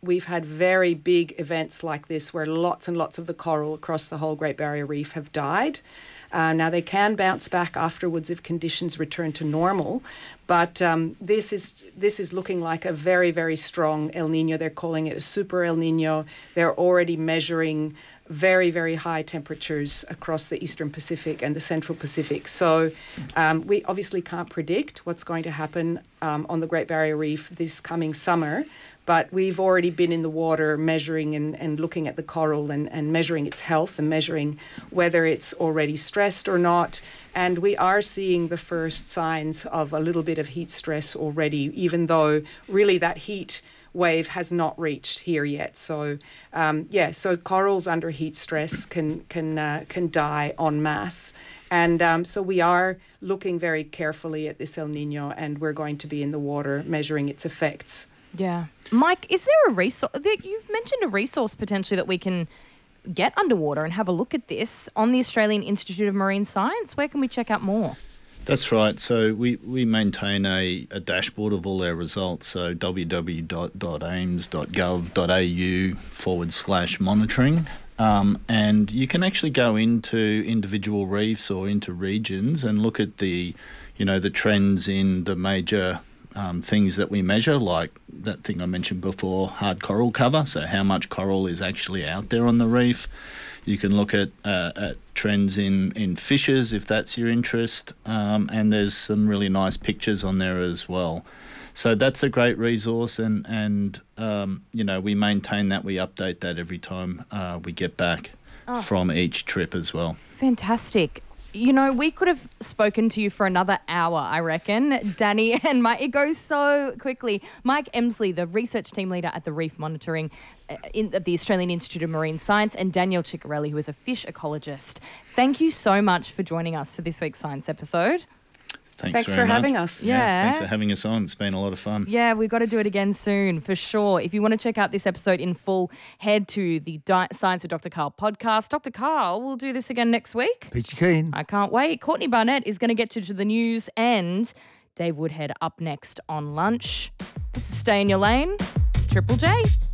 we've had very big events like this where lots and lots of the coral across the whole Great Barrier Reef have died. Now, they can bounce back afterwards if conditions return to normal, but this is looking like a very, very strong El Nino. They're calling it a super El Nino. They're already measuring very, very high temperatures across the Eastern Pacific and the Central Pacific. So we obviously can't predict what's going to happen on the Great Barrier Reef this coming summer, but we've already been in the water measuring and looking at the coral and measuring its health and measuring whether it's already stressed or not. And we are seeing the first signs of a little bit of heat stress already, even though really that heat wave has not reached here yet. So, so corals under heat stress can die en masse. And so we are looking very carefully at this El Nino, and we're going to be in the water measuring its effects. Yeah. Mike, is there a resource? You've mentioned a resource potentially that we can get underwater and have a look at this on the Australian Institute of Marine Science. Where can we check out more? That's right. So we maintain a dashboard of all our results. So www.aims.gov.au/monitoring. And you can actually go into individual reefs or into regions and look at the trends in the major things that we measure, like that thing I mentioned before, hard coral cover, so how much coral is actually out there on the reef. You can look at trends in fishes if that's your interest, and there's some really nice pictures on there as well. So that's a great resource, and we maintain that, we update that every time we get back from each trip as well. Fantastic. We could have spoken to you for another hour, I reckon, Danny and Mike. It goes so quickly. Mike Emsley, the research team leader at the Reef Monitoring at the Australian Institute of Marine Science, and Danielle Ciccarelli, who is a fish ecologist. Thank you so much for joining us for this week's Science episode. Thanks for having us. Yeah. Thanks for having us on. It's been a lot of fun. Yeah, we've got to do it again soon, for sure. If you want to check out this episode in full, head to the Science with Dr. Karl podcast. Dr. Karl will do this again next week. Peachy keen. I can't wait. Courtney Barnett is going to get you to the news, and Dave Woodhead up next on lunch. This is Stay in Your Lane, Triple J.